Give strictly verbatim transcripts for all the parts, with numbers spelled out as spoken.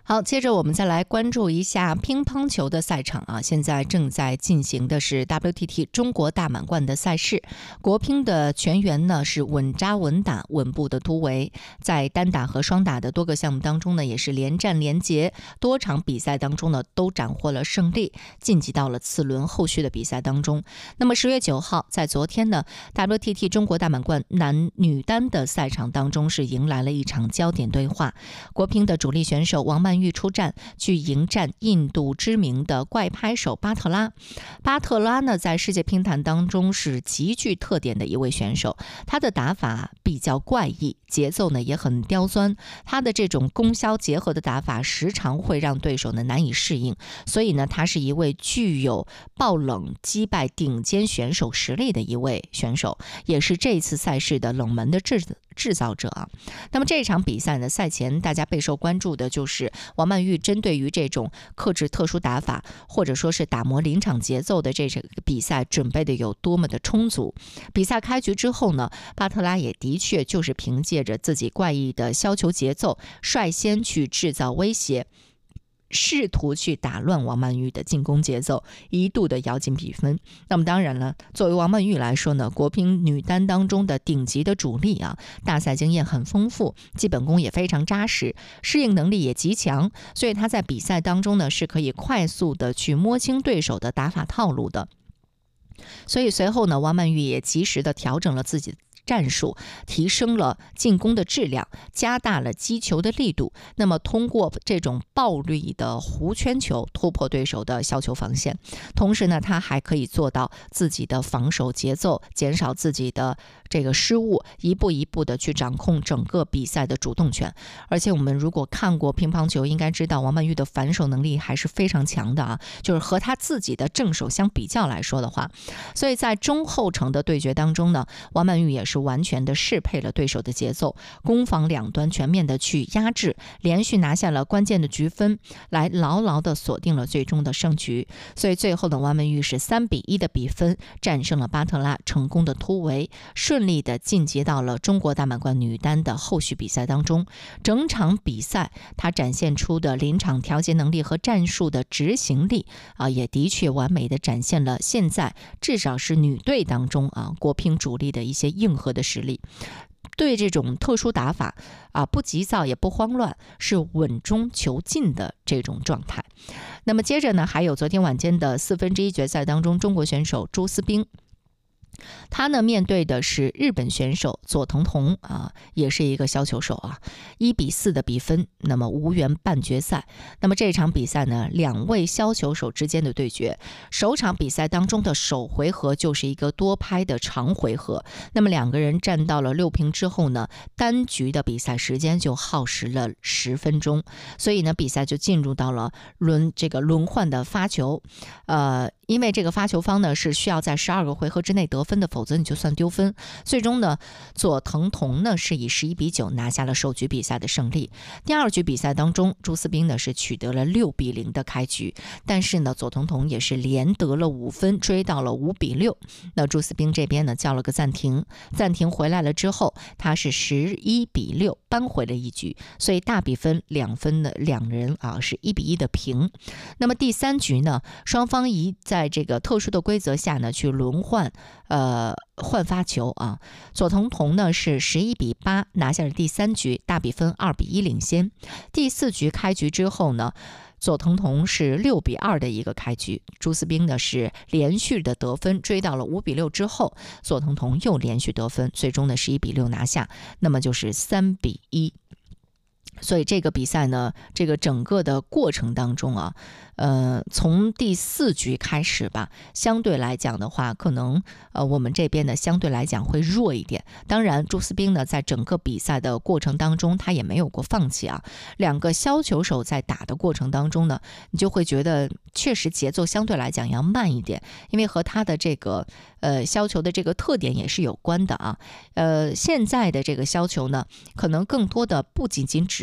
好，接着我们再来关注一下乒乓球的赛场啊，现在正在进行的是 W T T 中国大满贯的赛事。国乒的全员呢是稳扎稳打、稳步的突围，在单打和双打的多个项目当中呢，也是连战连捷，多场比赛当中呢都斩获了胜利，晋级到了次轮后续的比赛当中。那么十月九号，在昨天呢 W T T 中国大满贯男女单的赛场当中是迎来了一场焦点对话，国乒的主力选手王曼玉出战，去迎战印度知名的怪拍手巴特拉。巴特拉呢，在世界乒坛当中是极具特点的一位选手，他的打法比较怪异，节奏呢也很刁钻，他的这种攻消结合的打法时常会让对手呢难以适应，所以呢，他是一位具有爆冷击败顶尖选手实力的一位选手，也是这次赛事的冷门的制制造者啊。那么这场比赛呢，赛前大家备受关注的就是王曼玉针对于这种克制特殊打法，或者说是打磨临场节奏的这个比赛准备的有多么的充足。比赛开局之后呢，巴特拉也的确就是凭借着自己怪异的削球节奏，率先去制造威胁，试图去打乱王曼玉的进攻节奏，一度的咬紧比分。那么当然了，作为王曼玉来说呢，国乒女单当中的顶级的主力啊，大赛经验很丰富，基本功也非常扎实，适应能力也极强，所以她在比赛当中呢是可以快速的去摸清对手的打法套路的。所以随后呢，王曼玉也及时的调整了自己战术，提升了进攻的质量，加大了击球的力度，那么通过这种暴力的弧圈球突破对手的削球防线，同时呢，他还可以做到自己的防守节奏，减少自己的这个失误，一步一步的去掌控整个比赛的主动权。而且我们如果看过乒乓球，应该知道王曼玉的反手能力还是非常强的啊，就是和他自己的正手相比较来说的话，所以在中后程的对决当中呢，王曼玉也是完全的适配了对手的节奏，攻防两端全面的去压制，连续拿下了关键的局分，来牢牢的锁定了最终的胜局。所以最后的王曼玉是三比一的比分战胜了巴特拉，成功的突围，顺利的晋级到了中国大满贯女单的后续比赛当中。整场比赛她展现出的临场调节能力和战术的执行力啊，也的确完美的展现了现在至少是女队当中啊国乒主力的一些硬核的实力。对这种特殊打法啊，不急躁也不慌乱，是稳中求进的这种状态。那么接着呢，还有昨天晚间的四分之一决赛当中，中国选手朱思彬，他呢面对的是日本选手佐藤瞳啊，也是一个削球手啊，一比四的比分，那么无缘半决赛。那么这场比赛呢，两位削球手之间的对决，首场比赛当中的首回合就是一个多拍的长回合，那么两个人战到了六平之后呢，单局的比赛时间就耗时了十分钟，所以呢，比赛就进入到了轮这个轮换的发球，呃。因为这个发球方呢是需要在十二个回合之内得分的，否则你就算丢分。最终呢，佐藤瞳呢是以十一比九拿下了首局比赛的胜利。第二局比赛当中，朱思彬呢是取得了六比零的开局，但是呢，佐藤瞳也是连得了五分，追到了五比六。那朱思彬这边呢叫了个暂停，暂停回来了之后，他是十一比六扳回了一局，所以大比分两分的两人啊是一比一的平。那么第三局呢，双方一在在这个特殊的规则下呢，去轮换呃换发球啊。佐藤瞳呢是十一比八拿下了第三局，大比分二比一领先。第四局开局之后呢，佐藤瞳是六比二的一个开局，朱思彬呢是连续的得分，追到了五比六之后，佐藤瞳又连续得分，最终呢是一比六拿下，那么就是三比一。所以这个比赛呢，这个整个的过程当中啊，呃，从第四局开始吧，相对来讲的话，可能呃我们这边呢相对来讲会弱一点。当然，朱思彬呢在整个比赛的过程当中，他也没有过放弃啊。两个削球手在打的过程当中呢，你就会觉得确实节奏相对来讲要慢一点，因为和他的这个呃削球的这个特点也是有关的啊。呃，现在的这个削球呢，可能更多的不仅仅只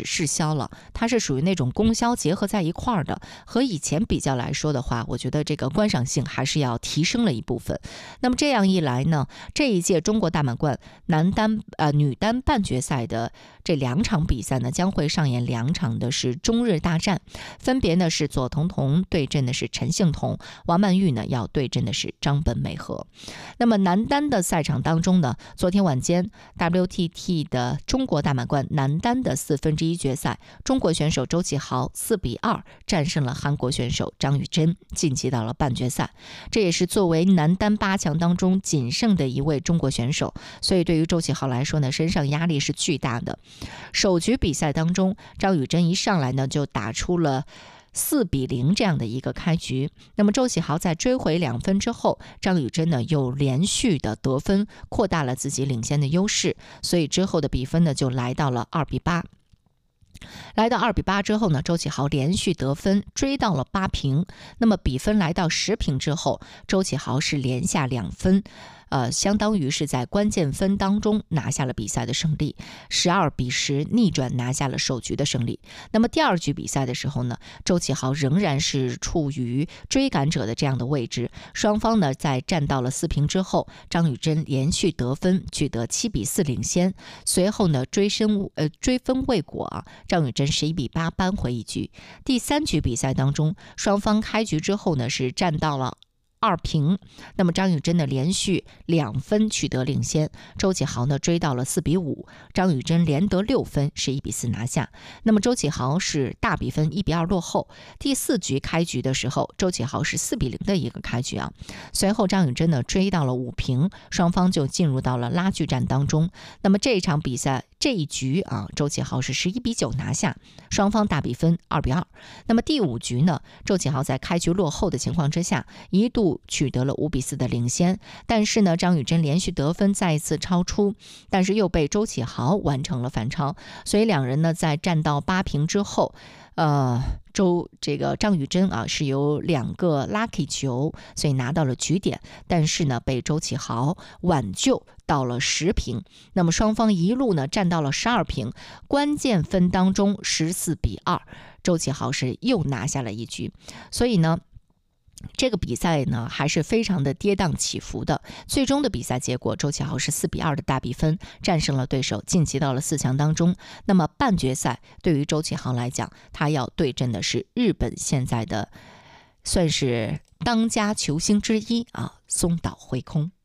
止世消了，它是属于那种功销结合在一块儿的。和以前比较来说的话，我觉得这个观赏性还是要提升了一部分。那么这样一来呢，这一届中国大满贯男单呃女单半决赛的这两场比赛呢，将会上演两场的是中日大战，分别呢是左彤彤对阵的是陈幸同，王曼玉呢要对阵的是张本美和。那么男单的赛场当中呢，昨天晚间 W T T 的中国大满贯男单的四分之一决赛，中国选手周启豪四比二战胜了韩国选手张雨铮，晋级到了半决赛。这也是作为男单八强当中仅剩的一位中国选手，所以对于周启豪来说呢，身上压力是巨大的。首局比赛当中，张雨铮一上来呢就打出了四比零这样的一个开局。那么周启豪在追回两分之后，张雨铮呢又连续的得分，扩大了自己领先的优势，所以之后的比分呢就来到了二比八。来到二比八之后呢，周启豪连续得分，追到了八平。那么比分来到十平之后，周启豪是连下两分，呃，相当于是在关键分当中拿下了比赛的胜利，十二比十逆转拿下了首局的胜利。那么第二局比赛的时候呢，周启豪仍然是处于追赶者的这样的位置，双方呢在战到了四平之后，张雨铮连续得分，取得七比四领先。随后呢追身呃追分未果啊，张雨铮十一比八扳回一局。第三局比赛当中，双方开局之后呢是战到了二平，那么张雨铮呢连续两分取得领先，周启豪呢追到了四比五，张雨铮连得六分，是一比四拿下。那么周启豪是大比分一比二落后。第四局开局的时候，周启豪是四比零的一个开局啊，随后张雨铮呢追到了五平，双方就进入到了拉锯战当中。那么这一场比赛这一局啊，周启豪是十一比九拿下，双方大比分二比二。那么第五局呢，周启豪在开局落后的情况之下，一度取得了五比四的领先，但是呢，张雨铮连续得分再一次超出，但是又被周启豪完成了反超，所以两人呢在战到八平之后，呃，周这个张雨铮啊是有两个 lucky 球，所以拿到了局点，但是呢被周启豪挽救到了十平。那么双方一路呢战到了十二平，关键分当中十四比二，周启豪是又拿下了一局。所以呢，这个比赛呢还是非常的跌宕起伏的，最终的比赛结果，周启豪是四比二的大比分战胜了对手，晋级到了四强当中。那么半决赛对于周启豪来讲，他要对阵的是日本现在的算是当家球星之一啊，松岛辉空。